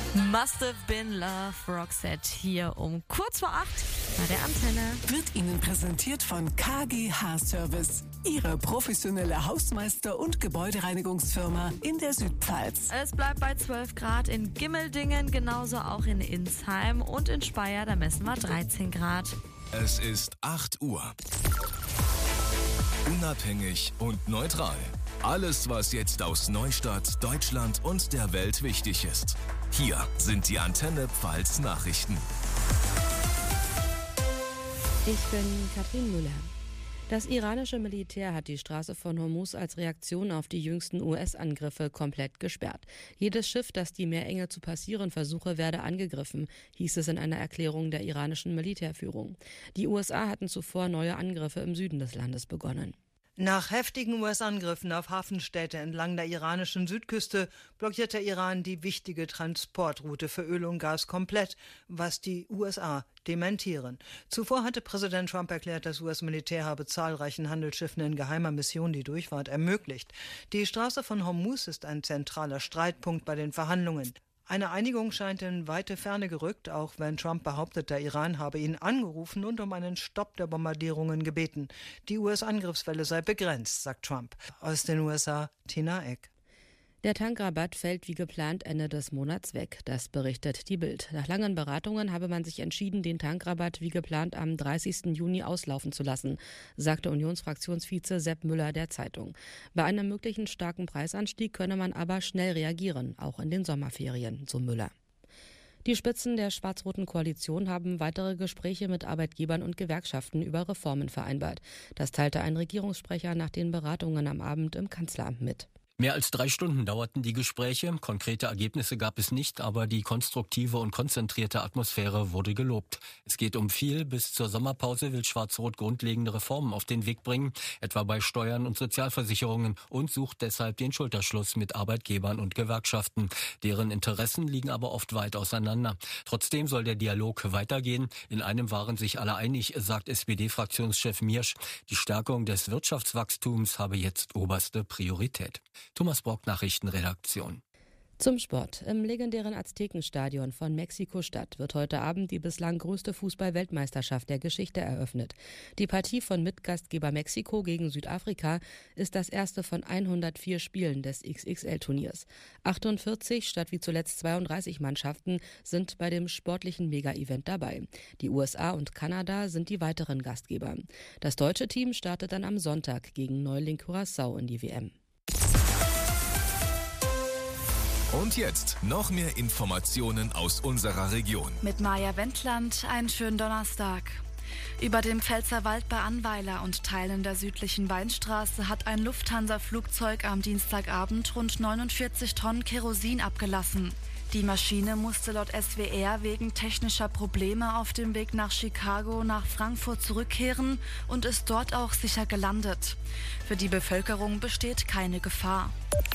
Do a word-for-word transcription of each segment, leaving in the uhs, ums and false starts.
Must Have Been Love, Roxette hier um kurz vor acht bei der Antenne. Wird Ihnen präsentiert von K G H Service, Ihre professionelle Hausmeister- und Gebäudereinigungsfirma in der Südpfalz. Es bleibt bei zwölf Grad in Gimmeldingen, genauso auch in Insheim und in Speyer, da messen wir dreizehn Grad. Es ist acht Uhr. Unabhängig und neutral. Alles, was jetzt aus Neustadt, Deutschland und der Welt wichtig ist. Hier sind die Antenne Pfalz Nachrichten. Ich bin Katrin Müller. Das iranische Militär hat die Straße von Hormuz als Reaktion auf die jüngsten U S-Angriffe komplett gesperrt. Jedes Schiff, das die Meerenge zu passieren versuche, werde angegriffen, hieß es in einer Erklärung der iranischen Militärführung. Die U S A hatten zuvor neue Angriffe im Süden des Landes begonnen. Nach heftigen U S-Angriffen auf Hafenstädte entlang der iranischen Südküste blockiert der Iran die wichtige Transportroute für Öl und Gas komplett, was die U S A dementieren. Zuvor hatte Präsident Trump erklärt, das U S-Militär habe zahlreichen Handelsschiffen in geheimer Mission die Durchfahrt ermöglicht. Die Straße von Hormuz ist ein zentraler Streitpunkt bei den Verhandlungen. Eine Einigung scheint in weite Ferne gerückt, auch wenn Trump behauptet, der Iran habe ihn angerufen und um einen Stopp der Bombardierungen gebeten. Die U S-Angriffswelle sei begrenzt, sagt Trump. Aus den U S A, Tina Eck. Der Tankrabatt fällt wie geplant Ende des Monats weg, das berichtet die Bild. Nach langen Beratungen habe man sich entschieden, den Tankrabatt wie geplant am dreißigsten Juni auslaufen zu lassen, sagte Unionsfraktionsvize Sepp Müller der Zeitung. Bei einem möglichen starken Preisanstieg könne man aber schnell reagieren, auch in den Sommerferien, so Müller. Die Spitzen der schwarz-roten Koalition haben weitere Gespräche mit Arbeitgebern und Gewerkschaften über Reformen vereinbart. Das teilte ein Regierungssprecher nach den Beratungen am Abend im Kanzleramt mit. Mehr als drei Stunden dauerten die Gespräche. Konkrete Ergebnisse gab es nicht, aber die konstruktive und konzentrierte Atmosphäre wurde gelobt. Es geht um viel. Bis zur Sommerpause will Schwarz-Rot grundlegende Reformen auf den Weg bringen, etwa bei Steuern und Sozialversicherungen, und sucht deshalb den Schulterschluss mit Arbeitgebern und Gewerkschaften. Deren Interessen liegen aber oft weit auseinander. Trotzdem soll der Dialog weitergehen. In einem waren sich alle einig, sagt S P D-Fraktionschef Miersch. Die Stärkung des Wirtschaftswachstums habe jetzt oberste Priorität. Thomas Brock, Nachrichtenredaktion. Zum Sport. Im legendären Aztekenstadion von Mexiko-Stadt wird heute Abend die bislang größte Fußball-Weltmeisterschaft der Geschichte eröffnet. Die Partie von Mitgastgeber Mexiko gegen Südafrika ist das erste von hundertvier Spielen des X X L-Turniers. achtundvierzig statt wie zuletzt zweiunddreißig Mannschaften sind bei dem sportlichen Mega-Event dabei. Die U S A und Kanada sind die weiteren Gastgeber. Das deutsche Team startet dann am Sonntag gegen Neuling Curaçao in die W M. Und jetzt noch mehr Informationen aus unserer Region. Mit Maja Wendland einen schönen Donnerstag. Über dem Pfälzerwald bei Annweiler und Teilen der südlichen Weinstraße hat ein Lufthansa-Flugzeug am Dienstagabend rund neunundvierzig Tonnen Kerosin abgelassen. Die Maschine musste laut S W R wegen technischer Probleme auf dem Weg nach Chicago nach Frankfurt zurückkehren und ist dort auch sicher gelandet. Für die Bevölkerung besteht keine Gefahr.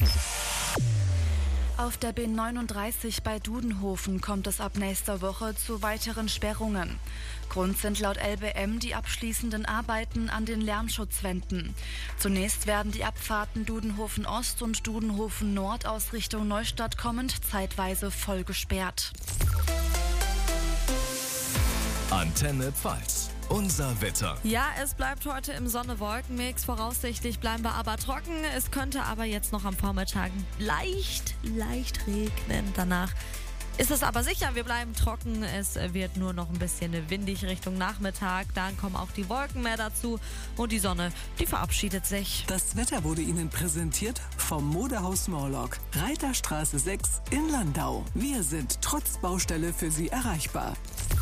Auf der B neununddreißig bei Dudenhofen kommt es ab nächster Woche zu weiteren Sperrungen. Grund sind laut L B M die abschließenden Arbeiten an den Lärmschutzwänden. Zunächst werden die Abfahrten Dudenhofen Ost und Dudenhofen Nord aus Richtung Neustadt kommend zeitweise voll gesperrt. Antenne Pfalz. Unser Wetter. Ja, es bleibt heute im Sonne-Wolken-Mix. Voraussichtlich bleiben wir aber trocken. Es könnte aber jetzt noch am Vormittag leicht, leicht regnen. Danach ist es aber sicher, wir bleiben trocken. Es wird nur noch ein bisschen windig Richtung Nachmittag. Dann kommen auch die Wolken mehr dazu. Und die Sonne, die verabschiedet sich. Das Wetter wurde Ihnen präsentiert vom Modehaus Morlock. Reiterstraße sechs in Landau. Wir sind trotz Baustelle für Sie erreichbar.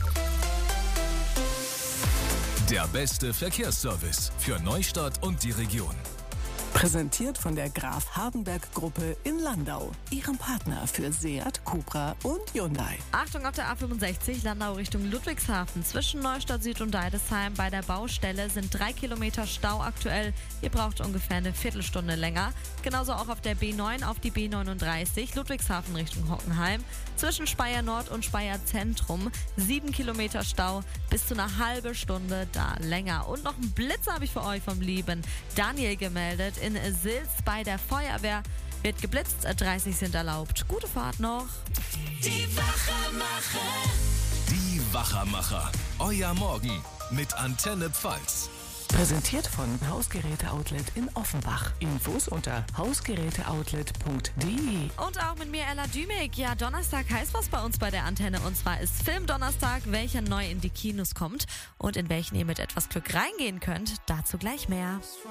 Der beste Verkehrsservice für Neustadt und die Region. Präsentiert von der Graf Hardenberg Gruppe in Landau, ihrem Partner für Seat, Cupra und Hyundai. Achtung auf der A fünfundsechzig, Landau Richtung Ludwigshafen. Zwischen Neustadt Süd und Deidesheim bei der Baustelle sind drei Kilometer Stau aktuell. Ihr braucht ungefähr eine Viertelstunde länger. Genauso auch auf der B neun auf die B neununddreißig, Ludwigshafen Richtung Hockenheim. Zwischen Speyer Nord und Speyer Zentrum sieben Kilometer Stau, bis zu einer halbe Stunde da länger. Und noch einen Blitz habe ich für euch vom lieben Daniel gemeldet. In Sils bei der Feuerwehr Wird geblitzt, dreißig sind erlaubt. Gute Fahrt noch. Die Wachermacher. Die Wachermacher. Euer Morgen mit Antenne Pfalz. Präsentiert von Hausgeräte-Outlet in Offenbach. Infos unter hausgeräteoutlet punkt de. Und auch mit mir, Ella Dümig. Ja, Donnerstag heißt was bei uns bei der Antenne. Und zwar ist Filmdonnerstag, welcher neu in die Kinos kommt und in welchen ihr mit etwas Glück reingehen könnt. Dazu gleich mehr.